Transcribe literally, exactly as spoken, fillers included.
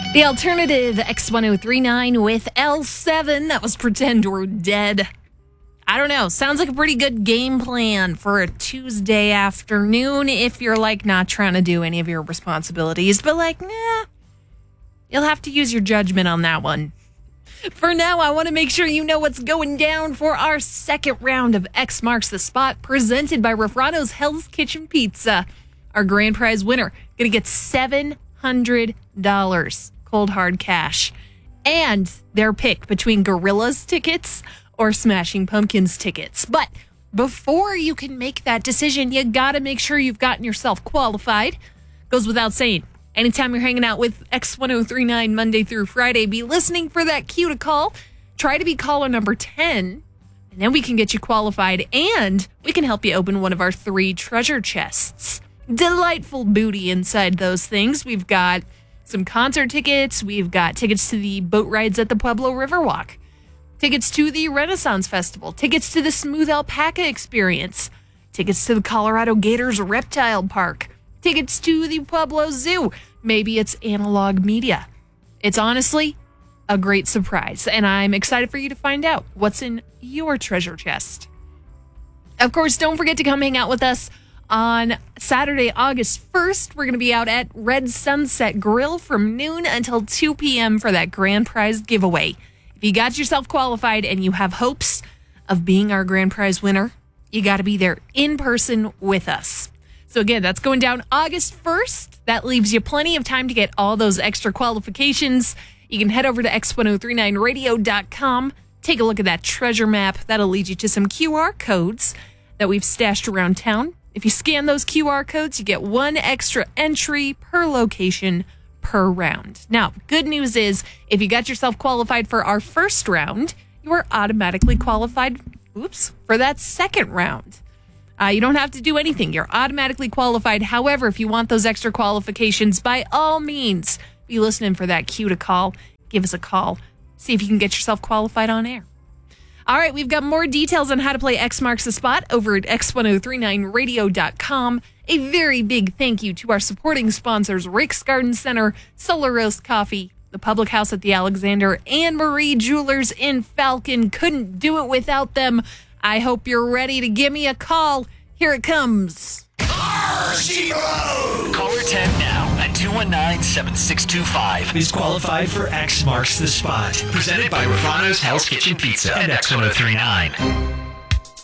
The alternative X ten thirty-nine with L seven. That was Pretend We're Dead. I don't know. Sounds like a pretty good game plan for a Tuesday afternoon if you're like not trying to do any of your responsibilities. But like, nah, you'll have to use your judgment on that one. For now, I want to make sure you know what's going down for our second round of X Marks the Spot presented by Refrano's Hell's Kitchen Pizza. Our grand prize winner going to get seven hundred dollars cold hard cash and their pick between Gorillaz tickets or Smashing Pumpkins tickets. But before you can make that decision, you got to make sure you've gotten yourself qualified. Goes without saying. Anytime you're hanging out with X ten thirty-nine Monday through Friday, be listening for that cue to call. Try to be caller number ten, and then we can get you qualified, and we can help you open one of our three treasure chests. Delightful booty inside those things. We've got some concert tickets. We've got tickets to the boat rides at the Pueblo Riverwalk, tickets to the Renaissance Festival, tickets to the Smooth Alpaca Experience, tickets to the Colorado Gators Reptile Park, tickets to the Pueblo Zoo. Maybe it's Analog Media. It's honestly a great surprise, and I'm excited for you to find out what's in your treasure chest. Of course, don't forget to come hang out with us on Saturday, August first. We're going to be out at Red Sunset Grill from noon until two p.m. for that grand prize giveaway. If you got yourself qualified and you have hopes of being our grand prize winner, you got to be there in person with us. So again, that's going down August first. That leaves you plenty of time to get all those extra qualifications. You can head over to X ten thirty-nine radio dot com. Take a look at that treasure map. That'll lead you to some Q R codes that we've stashed around town. If you scan those Q R codes, you get one extra entry per location per round. Now, good news is if you got yourself qualified for our first round, you are automatically qualified, oops, for that second round. Uh, you don't have to do anything. You're automatically qualified. However, if you want those extra qualifications, by all means, be listening for that cue to call. Give us a call. See if you can get yourself qualified on air. All right, we've got more details on how to play X Marks the Spot over at X ten thirty-nine radio dot com. A very big thank you to our supporting sponsors, Rick's Garden Center, Solar Roast Coffee, the Public House at the Alexander, and Marie Jewelers in Falcon. Couldn't do it without them. I hope you're ready to give me a call. Here it comes. Caller ten now at two one nine, seven six two five is qualified for X Marks the Spot. Presented by Refrano's Hell's Kitchen Pizza and X ten thirty-nine.